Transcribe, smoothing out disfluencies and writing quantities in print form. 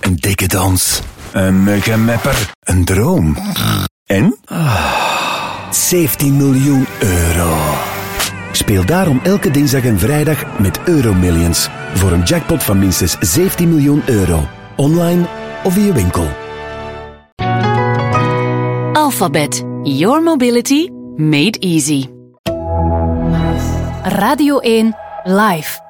Een decadans. Een muggenmepper. Een droom. En? 17 miljoen euro. Speel daarom elke dinsdag en vrijdag met Euromillions. Voor een jackpot van minstens 17 miljoen euro. Online of via winkel. Alphabet. Your mobility made easy. Radio 1 Live.